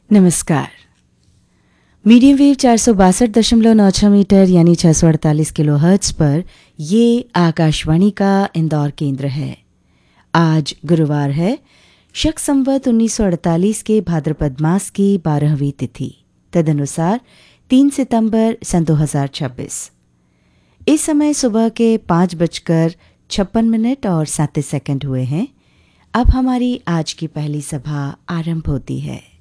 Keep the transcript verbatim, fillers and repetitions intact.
नमस्कार। Medium wave चार सौ बासठ दशमलव नौ छः मीटर यानी छः सौ अड़तालीस किलो हर्ट्ज पर ये आकाशवाणी का इंदौर केंद्र है। आज गुरुवार है, शक संवत उन्नीस सौ अड़तालीस के भाद्रपद मास की बारहवीं तिथि, तदनुसार तीन सितंबर सन दो हज़ार छब्बीस। इस समय सुबह के पाँच बजकर छप्पन मिनट और सैंतीस सेकंड हुए हैं। अब हमारी आज की पहली सभा आरंभ होती है।